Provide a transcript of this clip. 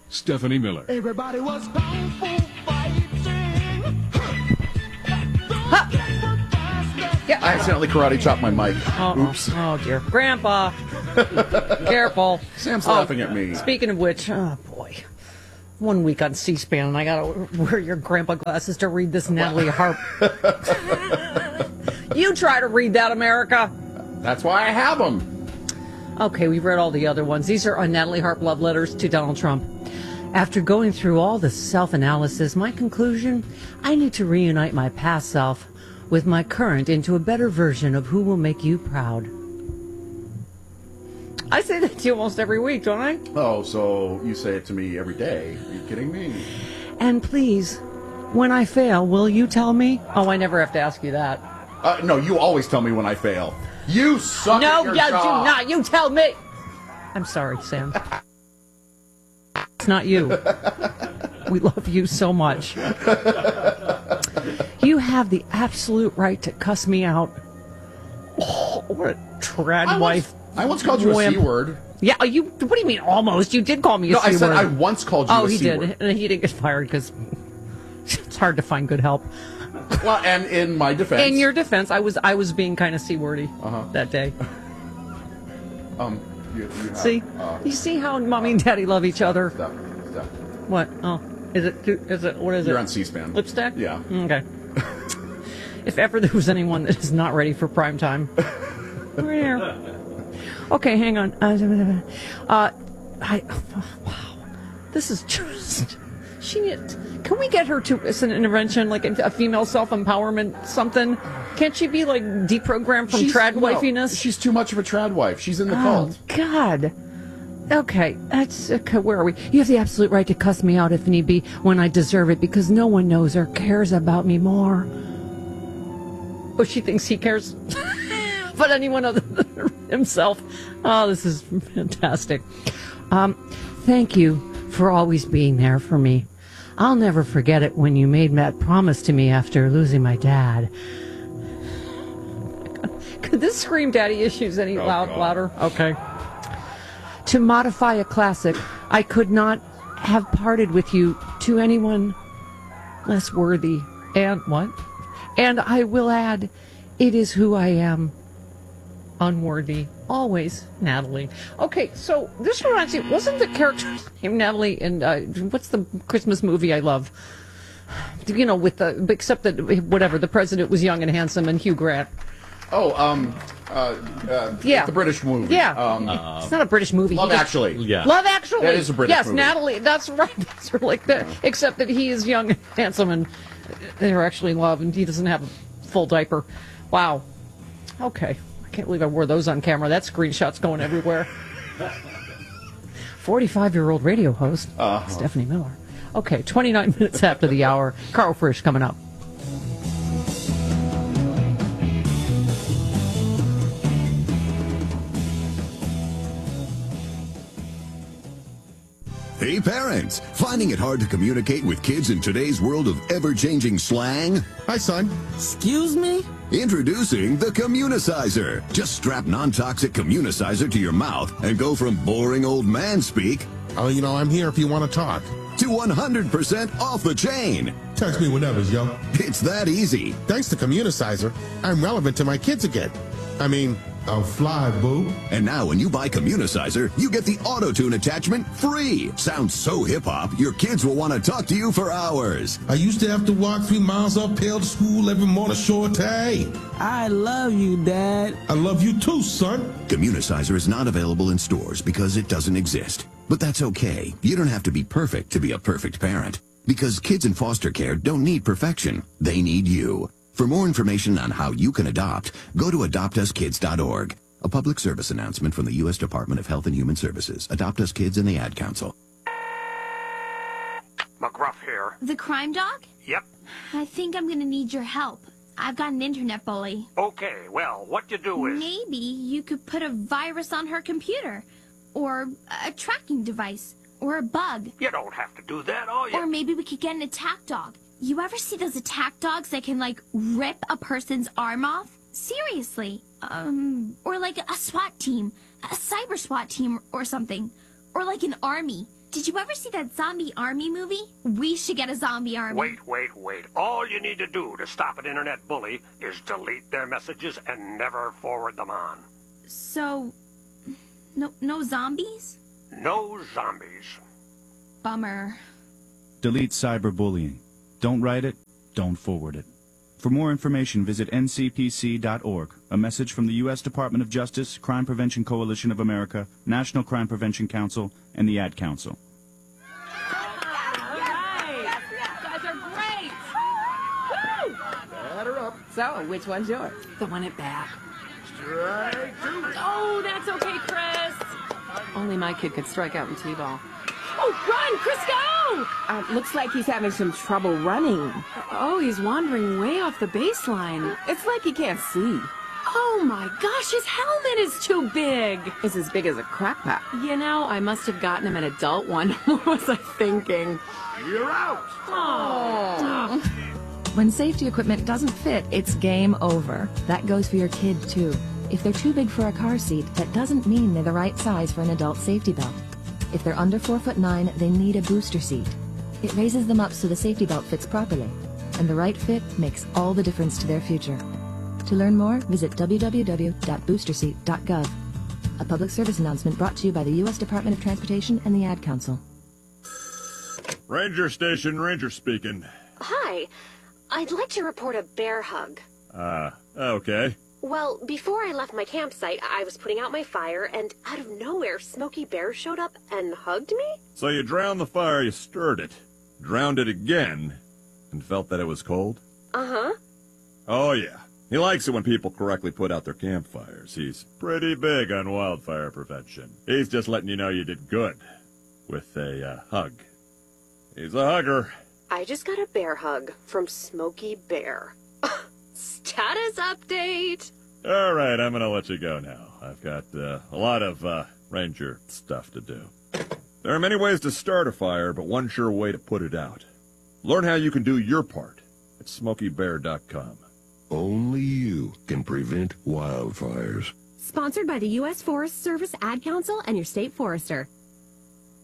Stephanie Miller. Everybody was kung fu fighting. Yeah, I accidentally karate chopped my mic. Oops. Oh, dear. Grandpa. Careful. Sam's laughing at me. Speaking of which, oh, boy. 1 week on C-SPAN, and I got to wear your grandpa glasses to read this Natalie Harp. You try to read that, America. That's why I have them. Okay, we've read all the other ones. These are Natalie Harp love letters to Donald Trump. After going through all the self-analysis, my conclusion, I need to reunite my past self with my current into a better version of who will make you proud. I say that to you almost every week, don't I? Oh, so you say it to me every day. Are you kidding me? And please, when I fail, will you tell me? Oh, I never have to ask you that. No, you always tell me when I fail. You suck at your job. No, you do not. You tell me. I'm sorry, Sam. It's not you. We love you so much. You have the absolute right to cuss me out. Oh, what a trad wife. I once called you a C-word. Yeah, you. What do you mean almost? You did call me a C-word. No, I said I once called you a C-word. Oh, he did. And he didn't get fired because it's hard to find good help. Well, and in my defense. In your defense, I was being kind of C-wordy that day. See? You see how Mommy and Daddy love each other? Steph. What? Oh, is it, what is it? You're on C-SPAN. Lipstick? Yeah. Okay. If ever there was anyone that is not ready for prime time. We're here. Okay, hang on. Wow. This is just... Can we get her to as an intervention, like a female self-empowerment something? Can't she be like deprogrammed from trad wifiness? She's too much of a trad wife. She's in the cult. Oh, God. Okay, where are we? You have the absolute right to cuss me out if need be when I deserve it, because no one knows or cares about me more. Oh, she thinks he cares but anyone other than himself. Oh, this is fantastic. Thank you for always being there for me. I'll never forget it when you made that promise to me after losing my dad. Could this scream daddy issues any louder? Okay. To modify a classic, I could not have parted with you to anyone less worthy. And what? And I will add, it is who I am. Unworthy. Always, Natalie. Okay, so this reminds me, wasn't the character named Natalie in, what's the Christmas movie I love? You know, with the, except that, whatever, the president was young and handsome and Hugh Grant. Yeah. The British movie. Yeah. It's not a British movie. Love Actually. Yeah. Love Actually. That is a British movie. Yes, Natalie, that's right. That's like that. Except that he is young and handsome and they're actually in love and he doesn't have a full diaper. Wow. Okay. I can't believe I wore those on camera. That screenshot's going everywhere. 45-year-old radio host, Stephanie Miller. Okay, 29 minutes after the hour. Carl Frisch coming up. Hey parents, finding it hard to communicate with kids in today's world of ever-changing slang? Hi, son. Excuse me? Introducing the Communicizer. Just strap non-toxic Communicizer to your mouth and go from boring old man speak, Oh, I'm here if you want to talk. to 100% off the chain. Text me whenever, yo. It's that easy. Thanks to Communicizer, I'm relevant to my kids again. I'm fly, boo. And now when you buy Communicizer, you get the auto-tune attachment free. Sounds so hip-hop, your kids will want to talk to you for hours. I used to have to walk 3 miles uphill to school every morning, shorty. I love you, Dad. I love you too, son. Communicizer is not available in stores because it doesn't exist. But that's okay. You don't have to be perfect to be a perfect parent. Because kids in foster care don't need perfection. They need you. For more information on how you can adopt, go to adoptuskids.org. A public service announcement from the U.S. Department of Health and Human Services. Adopt Us Kids and the Ad Council. McGruff here. The crime dog? Yep. I think I'm gonna need your help. I've got an internet bully. Okay, well, what you do is... Maybe you could put a virus on her computer. Or a tracking device. Or a bug. You don't have to do that, all you... Or maybe we could get an attack dog. You ever see those attack dogs that can, rip a person's arm off? Seriously. Or like a SWAT team. A cyber SWAT team or something. Or like an army. Did you ever see that zombie army movie? We should get a zombie army. Wait. All you need to do to stop an internet bully is delete their messages and never forward them on. So, no zombies? No zombies. Bummer. Delete cyberbullying. Don't write it, don't forward it. For more information, visit ncpc.org. A message from the U.S. Department of Justice, Crime Prevention Coalition of America, National Crime Prevention Council, and the Ad Council. So, which one's yours? The one at bat. Strike two. Oh, that's okay, Chris. Only my kid could strike out in T-ball. Oh, run, Chris, go! Looks like he's having some trouble running. Oh, he's wandering way off the baseline. It's like he can't see. Oh my gosh, his helmet is too big. It's as big as a crack pot. You know, I must have gotten him an adult one. What was I thinking? You're out. Oh. When safety equipment doesn't fit, it's game over. That goes for your kid, too. If they're too big for a car seat, that doesn't mean they're the right size for an adult safety belt. If they're under 4'9", they need a booster seat. It raises them up so the safety belt fits properly. And the right fit makes all the difference to their future. To learn more, visit www.boosterseat.gov. A public service announcement brought to you by the U.S. Department of Transportation and the Ad Council. Ranger Station, Ranger speaking. Hi. I'd like to report a bear hug. Okay. Well, before I left my campsite, I was putting out my fire, and out of nowhere, Smokey Bear showed up and hugged me? So you drowned the fire, you stirred it, drowned it again, and felt that it was cold? Uh-huh. Oh, yeah. He likes it when people correctly put out their campfires. He's pretty big on wildfire prevention. He's just letting you know you did good with a hug. He's a hugger. I just got a bear hug from Smokey Bear. Status update! All right, I'm going to let you go now. I've got a lot of ranger stuff to do. There are many ways to start a fire, but one sure way to put it out. Learn how you can do your part at SmokeyBear.com. Only you can prevent wildfires. Sponsored by the U.S. Forest Service Ad Council and your state forester.